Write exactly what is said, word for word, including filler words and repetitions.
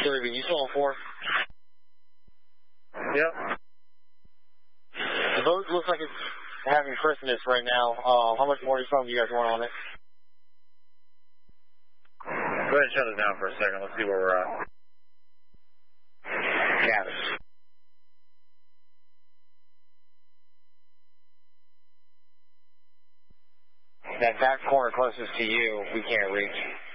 three B, you still on four? Yep. The boat looks like it's having Christmas right now. Uh, how much more foam do you guys want on it? Go ahead and shut it down for a second. Let's see where we're at. Got it. That back corner closest to you, we can't reach.